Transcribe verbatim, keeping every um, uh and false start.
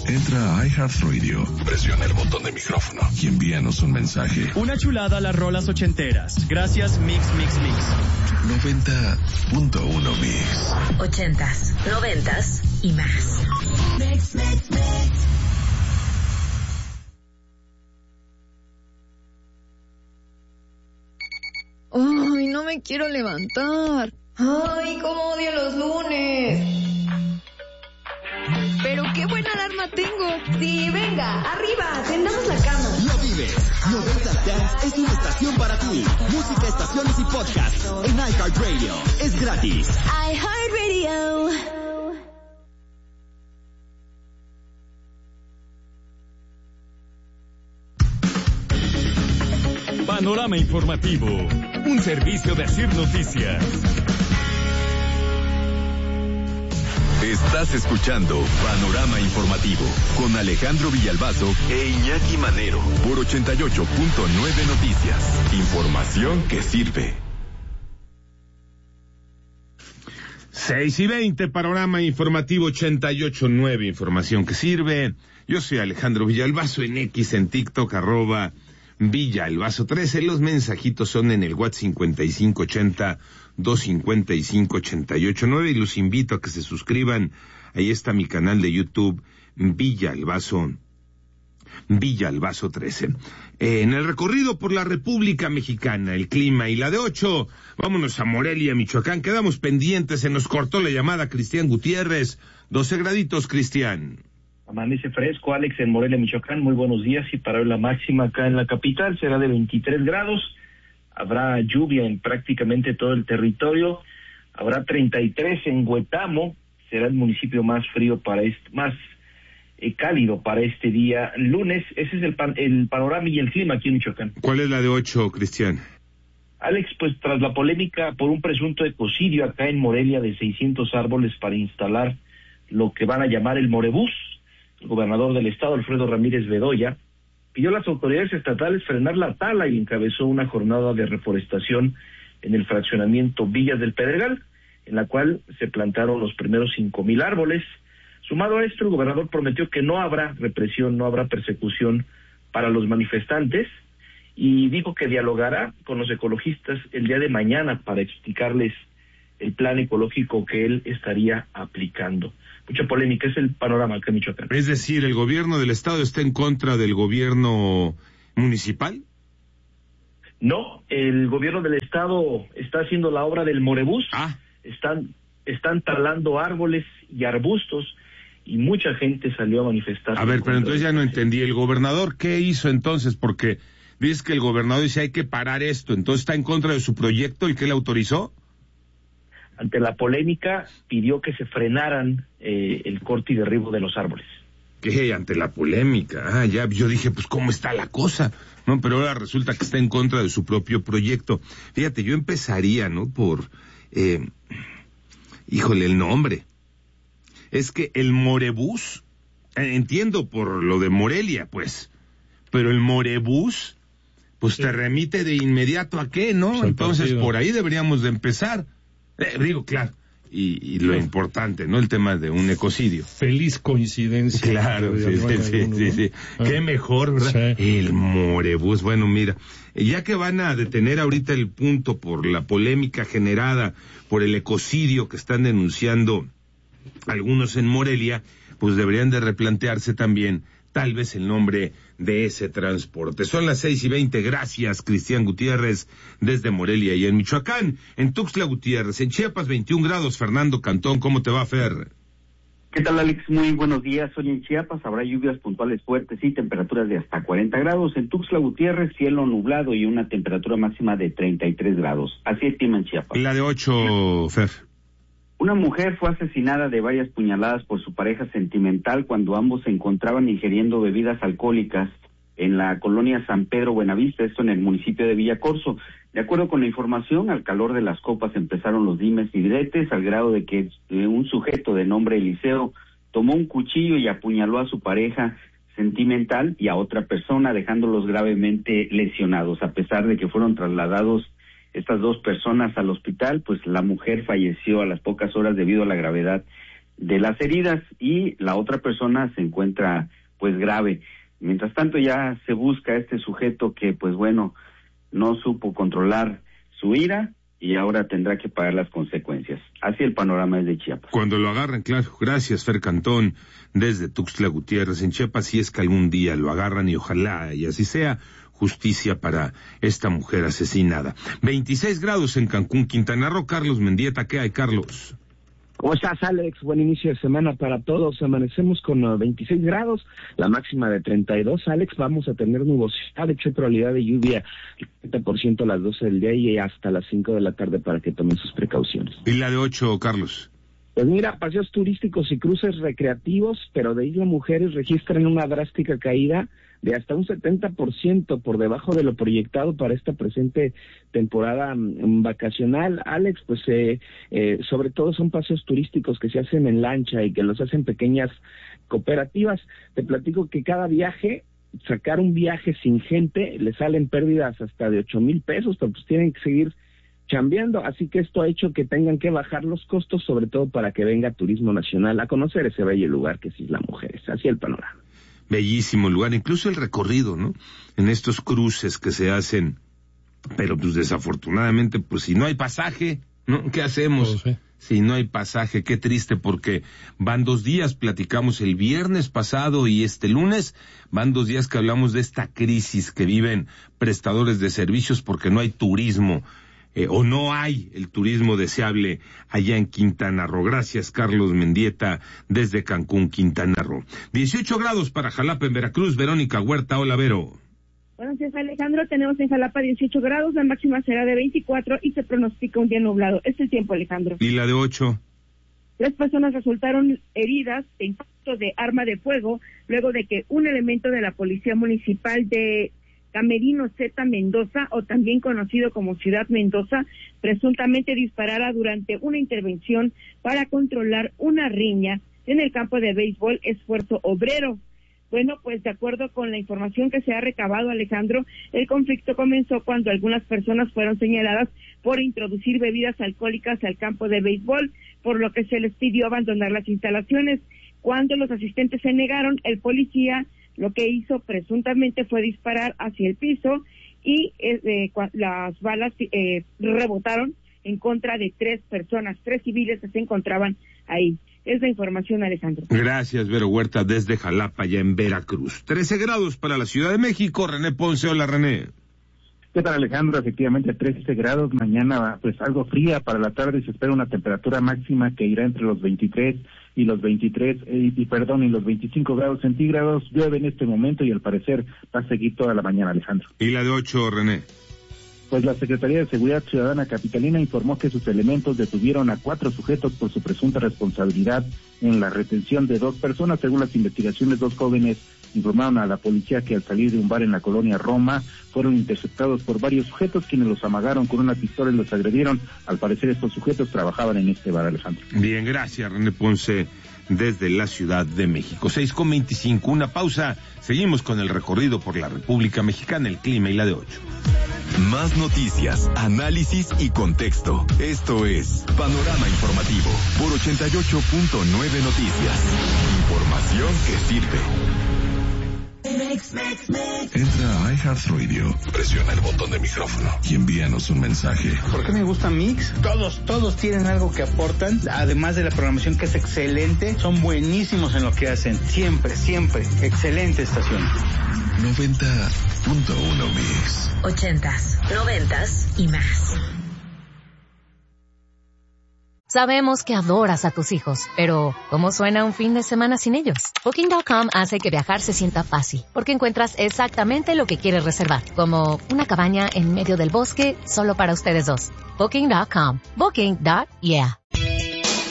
Entra a iHeartRadio, presiona el botón de micrófono y envíanos un mensaje. Una chulada a las rolas ochenteras. Gracias, Mix, Mix, Mix. noventa punto uno Mix. Ochentas, noventas y más. Mix, Mix, Mix. Ay, no me quiero levantar. Ay, cómo odio los lunes. Pero qué buena alarma tengo. Sí, venga, arriba, tendamos la cama. Lo vives. noventas Dance es una estación para ti. Música, estaciones y podcast en iHeartRadio. Es gratis. iHeartRadio. Panorama Informativo, un servicio de Asir Noticias. Estás escuchando Panorama Informativo con Alejandro Villalbazo e Iñaki Manero por ochenta y ocho punto nueve Noticias. Información que sirve. seis y veinte, Panorama Informativo ochenta y ocho punto nueve, información que sirve. Yo soy Alejandro Villalbazo, en X, en TikTok, arroba Villalbazo trece. Los mensajitos son en el WhatsApp cincuenta y cinco ochenta, doscientos cincuenta y cinco, ochenta y ocho nueve, y los invito a que se suscriban. Ahí está mi canal de YouTube, Villalbazo, Villalbazo trece. Eh, en el recorrido por la República Mexicana, el clima y la de ocho, vámonos a Morelia, Michoacán. Quedamos pendientes, se nos cortó la llamada Cristian Gutiérrez. doce graditos, Cristian. Amanece fresco, Alex, en Morelia, Michoacán. Muy buenos días. Y para hoy la máxima acá en la capital será de veintitrés grados. Habrá lluvia en prácticamente todo el territorio. Habrá treinta y tres en Huetamo. Será el municipio más frío para este, más eh, cálido para este día lunes. Ese es el, pan, el panorama y el clima aquí en Michoacán. ¿Cuál es la de ocho, Cristian? Alex, pues tras la polémica por un presunto ecocidio acá en Morelia de seiscientos árboles para instalar lo que van a llamar el Morebús, el gobernador del estado, Alfredo Ramírez Bedoya, pidió a las autoridades estatales frenar la tala y encabezó una jornada de reforestación en el fraccionamiento Villas del Pedregal, en la cual se plantaron los primeros cinco mil árboles. Sumado a esto, el gobernador prometió que no habrá represión, no habrá persecución para los manifestantes, y dijo que dialogará con los ecologistas el día de mañana para explicarles el plan ecológico que él estaría aplicando. Mucha polémica, es el panorama acá en Michoacán. Es decir, ¿el gobierno del estado está en contra del gobierno municipal? No, el gobierno del estado está haciendo la obra del Morebús. Ah. Están, están talando árboles y arbustos, y mucha gente salió a manifestar. A ver, pero entonces ya no entendí. ¿El gobernador qué hizo entonces? Porque dice que el gobernador dice hay que parar esto, entonces está en contra de su proyecto, ¿el que le autorizó? Ante la polémica, pidió que se frenaran eh, el corte y derribo de los árboles. ¿Qué? Ante la polémica. Ah, ya, yo dije, pues, ¿cómo está la cosa? No, pero ahora resulta que está en contra de su propio proyecto. Fíjate, yo empezaría, ¿no? Por, eh, híjole, el nombre. Es que el Morebús, eh, entiendo por lo de Morelia, pues, pero el Morebús, pues sí, te remite de inmediato a qué, ¿no? Pues entonces, partido. Por ahí deberíamos de empezar. Eh, digo, claro, y, y lo sí. importante, ¿no? El tema de un ecocidio. Feliz coincidencia. Claro, sí, sí, sí, alguno, sí, ¿no? sí. Ah. Qué mejor, ¿verdad? Sí. El Morebús. Bueno, mira, ya que van a detener ahorita el punto por la polémica generada por el ecocidio que están denunciando algunos en Morelia, pues deberían de replantearse también tal vez el nombre de ese transporte. Son las seis y veinte, gracias, Cristian Gutiérrez, desde Morelia y en Michoacán. En Tuxtla Gutiérrez, en Chiapas, veintiún grados, Fernando Cantón, ¿cómo te va, Fer? ¿Qué tal, Alex? Muy buenos días. Hoy en Chiapas habrá lluvias puntuales fuertes y temperaturas de hasta cuarenta grados. En Tuxtla Gutiérrez, cielo nublado y una temperatura máxima de treinta y tres grados. Así es clima en Chiapas. La de ocho, Fer. Una mujer fue asesinada de varias puñaladas por su pareja sentimental cuando ambos se encontraban ingiriendo bebidas alcohólicas en la colonia San Pedro Buenavista, esto en el municipio de Villacorso. De acuerdo con la información, al calor de las copas empezaron los dimes y diretes, al grado de que un sujeto de nombre Eliseo tomó un cuchillo y apuñaló a su pareja sentimental y a otra persona, dejándolos gravemente lesionados. A pesar de que fueron trasladados estas dos personas al hospital, pues la mujer falleció a las pocas horas debido a la gravedad de las heridas y la otra persona se encuentra pues grave. Mientras tanto ya se busca a este sujeto que pues bueno, no supo controlar su ira y ahora tendrá que pagar las consecuencias. Así el panorama es de Chiapas. Cuando lo agarran, claro. Gracias, Fer Cantón, desde Tuxtla Gutiérrez, en Chiapas, si es que algún día lo agarran y ojalá y así sea, justicia para esta mujer asesinada. veintiséis grados en Cancún, Quintana Roo. Carlos Mendieta, ¿qué hay, Carlos? ¿Cómo estás, Alex? Buen inicio de semana para todos. Amanecemos con uh, veintiséis grados, la máxima de treinta y dos. Alex, vamos a tener nubosidad, de hecho, probabilidad de lluvia treinta por ciento a las doce del día y hasta las cinco de la tarde para que tomen sus precauciones. ¿Y la de ocho, Carlos? Pues mira, paseos turísticos y cruces recreativos, pero de Isla Mujeres registran una drástica caída de hasta un setenta por ciento por debajo de lo proyectado para esta presente temporada um, vacacional. Alex, pues eh, eh, sobre todo son paseos turísticos que se hacen en lancha y que los hacen pequeñas cooperativas. Te platico que cada viaje, sacar un viaje sin gente, le salen pérdidas hasta de ocho mil pesos, pero pues tienen que seguir chambeando, así que esto ha hecho que tengan que bajar los costos, sobre todo para que venga turismo nacional a conocer ese bello lugar que es Isla Mujeres. Así el panorama. Bellísimo lugar, incluso el recorrido, ¿no? En estos cruces que se hacen, pero pues desafortunadamente, pues si no hay pasaje, ¿no? ¿Qué hacemos? Oh, sí. Si no hay pasaje, qué triste, porque van dos días, platicamos el viernes pasado y este lunes, van dos días que hablamos de esta crisis que viven prestadores de servicios porque no hay turismo. Eh, o no hay el turismo deseable allá en Quintana Roo. Gracias, Carlos Mendieta, desde Cancún, Quintana Roo. dieciocho grados para Jalapa, en Veracruz. Verónica Huerta, hola, Vero. Buenos días, Alejandro. Tenemos en Jalapa dieciocho grados, la máxima será de veinticuatro y se pronostica un día nublado. Es el tiempo, Alejandro. ¿Y la de ocho? Tres personas resultaron heridas de impacto de arma de fuego luego de que un elemento de la Policía Municipal de Camerino Z Mendoza, o también conocido como Ciudad Mendoza, presuntamente disparara durante una intervención para controlar una riña en el campo de béisbol Esfuerzo Obrero. Bueno, pues de acuerdo con la información que se ha recabado, Alejandro, el conflicto comenzó cuando algunas personas fueron señaladas por introducir bebidas alcohólicas al campo de béisbol, por lo que se les pidió abandonar las instalaciones. Cuando los asistentes se negaron, el policía lo que hizo presuntamente fue disparar hacia el piso y eh, las balas eh, rebotaron en contra de tres personas, tres civiles que se encontraban ahí. Es la información, Alejandro. Gracias, Vero Huerta, desde Jalapa, ya en Veracruz. trece grados para la Ciudad de México. René Ponce, hola, René. ¿Qué tal, Alejandro? Efectivamente, trece grados. Mañana, pues algo fría para la tarde. Se espera una temperatura máxima que irá entre los veintitrés y los veintitrés, eh, y perdón, y los veinticinco grados centígrados. Llueve en este momento y al parecer va a seguir toda la mañana, Alejandro. ¿Y la de ocho, René? Pues la Secretaría de Seguridad Ciudadana capitalina informó que sus elementos detuvieron a cuatro sujetos por su presunta responsabilidad en la retención de dos personas. Según las investigaciones, dos jóvenes informaron a la policía que al salir de un bar en la colonia Roma fueron interceptados por varios sujetos quienes los amagaron con una pistola y los agredieron. Al parecer estos sujetos trabajaban en este bar, Alejandro. Bien, gracias, René Ponce, desde la Ciudad de México. seis con veinticinco, una pausa. Seguimos con el recorrido por la República Mexicana, el clima y la de ocho. Más noticias, análisis y contexto. Esto es Panorama Informativo por ochenta y ocho punto nueve Noticias. Información que sirve. Entra a iHeartRadio, presiona el botón de micrófono y envíanos un mensaje. ¿Por qué me gusta Mix? Todos, todos tienen algo que aportan, además de la programación que es excelente, son buenísimos en lo que hacen, siempre, siempre, excelente estación. noventa punto uno Mix. Ochentas, noventas y más. Sabemos que adoras a tus hijos, pero ¿cómo suena un fin de semana sin ellos? Booking punto com hace que viajar se sienta fácil, porque encuentras exactamente lo que quieres reservar, como una cabaña en medio del bosque solo para ustedes dos. Booking punto com. Booking. Yeah.